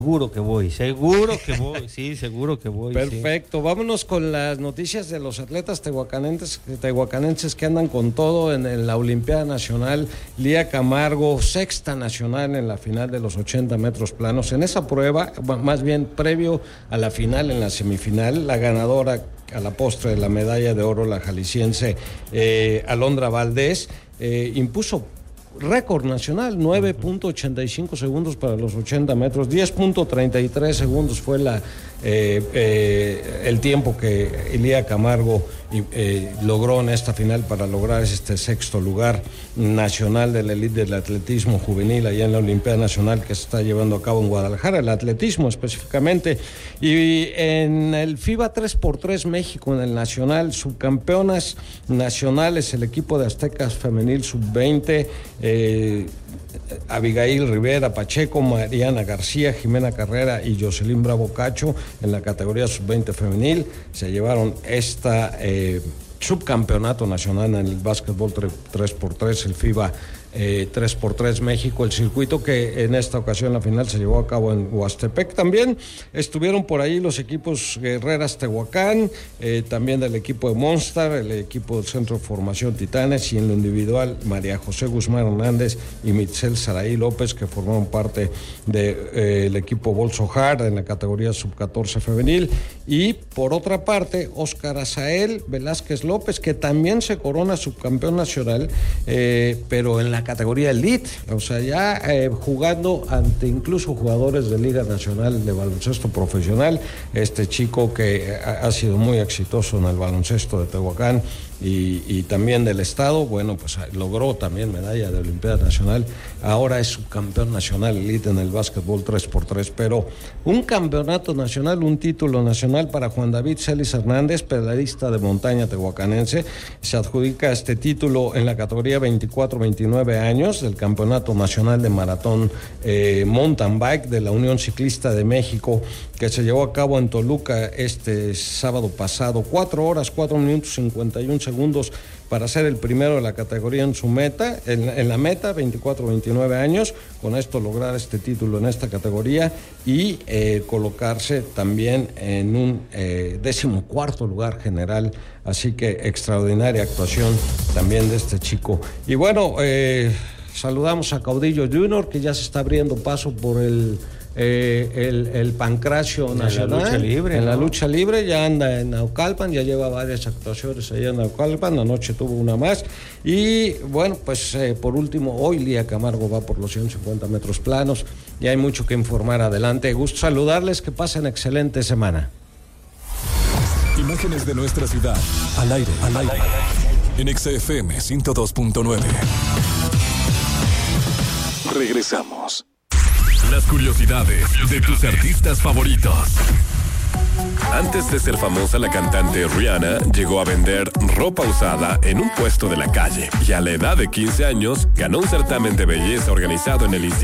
Seguro que voy, sí, seguro que voy. Perfecto, sí. Vámonos con las noticias de los atletas tehuacanenses que andan con todo en la Olimpiada Nacional. Lía Camargo, sexta nacional en la final de los 80 metros planos. En esa prueba, más bien previo a la final, en la semifinal, la ganadora a la postre de la medalla de oro, la jalisciense Alondra Valdés, impuso récord nacional, 9.85 segundos para los 80 metros, 10.33 segundos fue el tiempo que Lía Camargo logró en esta final para lograr este sexto lugar nacional de la elite del atletismo juvenil allá en la Olimpiada Nacional que se está llevando a cabo en Guadalajara, el atletismo específicamente. Y en el FIBA 3x3 México, en el nacional, subcampeonas nacionales, el equipo de Aztecas Femenil Sub-20, Abigail Rivera Pacheco, Mariana García, Jimena Carrera y Jocelyn Bravo Cacho en la categoría sub-20 femenil se llevaron esta subcampeonato nacional en el básquetbol 3x3, el FIBA 3x3 México, el circuito que en esta ocasión la final se llevó a cabo en Huastepec. También estuvieron por ahí los equipos Guerreras Tehuacán, también del equipo de Monster, el equipo del Centro de Formación Titanes, y en lo individual María José Guzmán Hernández y Mitzel Saraí López, que formaron parte del equipo Bolso Hard en la categoría sub-14 femenil. Y por otra parte, Óscar Azael Velázquez López, que también se corona subcampeón nacional, pero en la categoría elite, o sea, ya jugando ante incluso jugadores de Liga Nacional de Baloncesto Profesional. Este chico que ha sido muy exitoso en el baloncesto de Tehuacán y también del estado, bueno, pues logró también medalla de Olimpiada Nacional, ahora es subcampeón nacional elite en el básquetbol 3x3, pero un campeonato nacional, un título nacional para Juan David Celis Hernández, pedalista de montaña tehuacanense, se adjudica este título en la categoría 24-29 años del Campeonato Nacional de Maratón Mountain Bike de la Unión Ciclista de México, que se llevó a cabo en Toluca este sábado pasado. 4 horas, 4 minutos, 51 segundos para ser el primero de la categoría en su meta, en la meta, 24-29 años, con esto lograr este título en esta categoría y colocarse también en un 14º lugar general. Así que extraordinaria actuación también de este chico. Y bueno, saludamos a Caudillo Junior, que ya se está abriendo paso por el Pancracio Nacional, la lucha libre, en ¿no? La lucha libre, ya anda en Naucalpan, ya lleva varias actuaciones allá en Naucalpan, anoche tuvo una más. Y bueno, pues por último, hoy Lía Camargo va por los 150 metros planos y hay mucho que informar adelante. Gusto saludarles, que pasen excelente semana. Imágenes de nuestra ciudad, al aire. En XFM 102.9. Regresamos. Las curiosidades de tus artistas favoritos. Antes de ser famosa, la cantante Rihanna llegó a vender ropa usada en un puesto de la calle y a la edad de 15 años ganó un certamen de belleza organizado en el Instituto